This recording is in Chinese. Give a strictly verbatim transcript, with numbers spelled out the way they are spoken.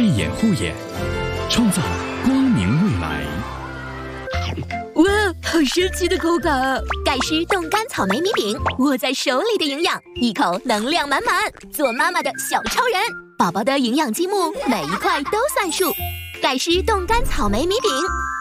眼护眼，创造光明未来。 哇，好神奇的口感！ 盖诗冻干草莓米饼，握在手里的营养，一口能量满满。做妈妈的小超人，宝宝的营养积木每一块都算数。盖诗冻干草莓米饼。